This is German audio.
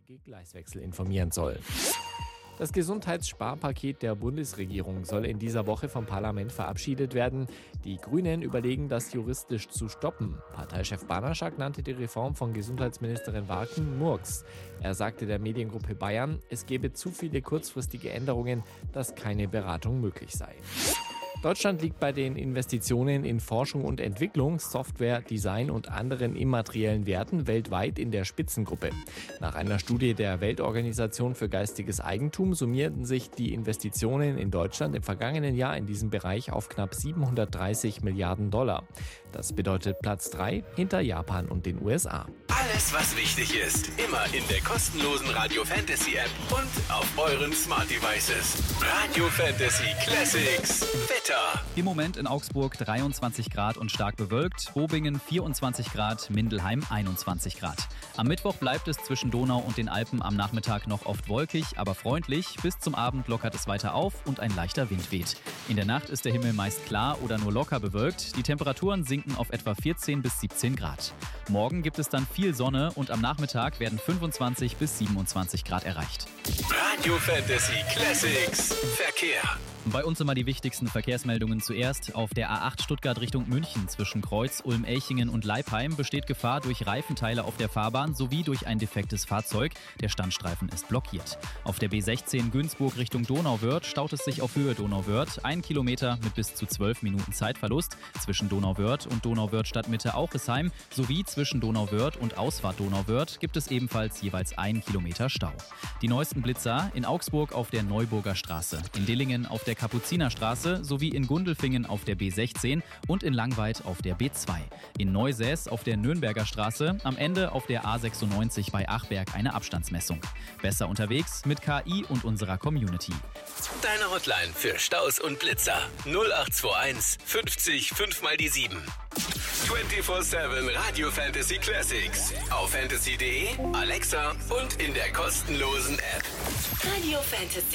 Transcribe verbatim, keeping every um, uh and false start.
künftige Gleiswechsel informieren soll. Das Gesundheitssparpaket der Bundesregierung soll in dieser Woche vom Parlament verabschiedet werden. Die Grünen überlegen, das juristisch zu stoppen. Parteichef Banaschak nannte die Reform von Gesundheitsministerin Warken Murks. Er sagte der Mediengruppe Bayern, es gebe zu viele kurzfristige Änderungen, dass keine Beratung möglich sei. Deutschland liegt bei den Investitionen in Forschung und Entwicklung, Software, Design und anderen immateriellen Werten weltweit in der Spitzengruppe. Nach einer Studie der Weltorganisation für geistiges Eigentum summierten sich die Investitionen in Deutschland im vergangenen Jahr in diesem Bereich auf knapp siebenhundertdreißig Milliarden Dollar. Das bedeutet Platz drei hinter Japan und den U S A. Alles, was wichtig ist, immer in der kostenlosen Radio Fantasy App und auf euren Smart Devices. Radio Fantasy Classics. Wetter. Im Moment in Augsburg dreiundzwanzig Grad und stark bewölkt, Bobingen vierundzwanzig Grad, Mindelheim einundzwanzig Grad. Am Mittwoch bleibt es zwischen Donau und den Alpen am Nachmittag noch oft wolkig, aber freundlich. Bis zum Abend lockert es weiter auf und ein leichter Wind weht. In der Nacht ist der Himmel meist klar oder nur locker bewölkt. Die Temperaturen sinken auf etwa vierzehn bis siebzehn Grad. Morgen gibt es dann viel Sonne und am Nachmittag werden fünfundzwanzig bis siebenundzwanzig Grad erreicht. Radio Fantasy Classics Verkehr. Bei uns immer die wichtigsten Verkehrsmeldungen zuerst. Auf der A acht Stuttgart Richtung München zwischen Kreuz, Ulm-Elchingen und Leipheim besteht Gefahr durch Reifenteile auf der Fahrbahn sowie durch ein defektes Fahrzeug. Der Standstreifen ist blockiert. Auf der B sechzehn Günzburg Richtung Donauwörth staut es sich auf Höhe Donauwörth. Ein Kilometer mit bis zu zwölf Minuten Zeitverlust. Zwischen Donauwörth und Donauwörth Stadtmitte Auchesheim sowie zwischen Donauwörth und Ausfahrt Donauwörth gibt es ebenfalls jeweils ein Kilometer Stau. Die neuesten Blitzer in Augsburg auf der Neuburger Straße, in Dillingen auf der Kapuzinerstraße sowie in Gundelfingen auf der B sechzehn und in Langweid auf der B zwei. In Neusäß auf der Nürnberger Straße, am Ende auf der A sechsundneunzig bei Achberg eine Abstandsmessung. Besser unterwegs mit K I und unserer Community. Deine Hotline für Staus und Blitzer null acht zwei eins fünfzig fünf mal die sieben. vierundzwanzig sieben Radio Fantasy Classics auf fantasy punkt de, Alexa und in der kostenlosen App. Radio Fantasy.